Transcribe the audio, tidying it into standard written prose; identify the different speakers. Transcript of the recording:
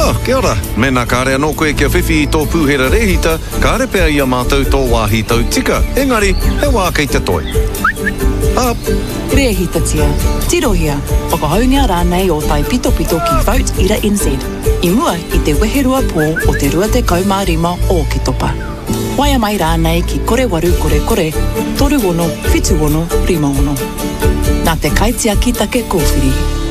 Speaker 1: Kia ora. Mena kāre anō koe kia whiwhi I tō pūhera rehita, kāre pēr I a mātou tō wāhi tau tika. Engari, he wā kei te toi.
Speaker 2: Rehitatia, tirohia, whakahaungia rānei o tai pito ki Vote Ira NZ. I mua I te weherua pō o te 25 o ki topa. Waia mai rānei ki kore waru kore, toru wono, whitu wono, 5 wono. Nā te kaitia ki take kōwhiri.